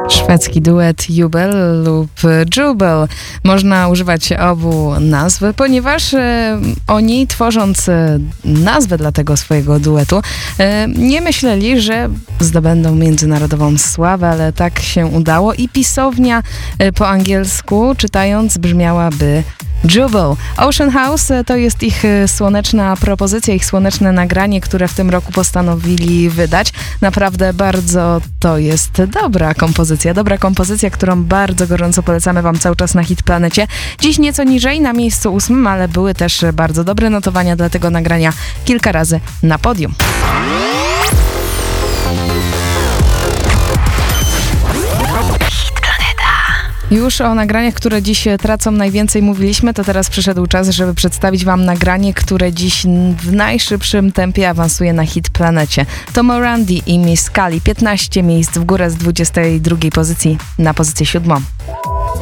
Szwedzki duet Jubel lub Jubel. Można używać obu nazw, ponieważ oni, tworząc nazwę dla tego swojego duetu, nie myśleli, że zdobędą międzynarodową sławę, ale tak się udało i pisownia po angielsku czytając brzmiałaby Jubel. Ocean House to jest ich słoneczna propozycja, ich słoneczne nagranie, które w tym roku postanowili wydać. Naprawdę bardzo to jest dobra kompozycja, którą bardzo gorąco polecamy wam cały czas na Hit Planecie. Dziś nieco niżej, na miejscu 8, ale były też bardzo dobre notowania dla tego nagrania kilka razy na podium. Już o nagraniach, które dziś tracą najwięcej mówiliśmy, to teraz przyszedł czas, żeby przedstawić wam nagranie, które dziś w najszybszym tempie awansuje na Hit Planecie. To Morandi i Miss Kali, 15 miejsc w górę z 22 pozycji na pozycję 7.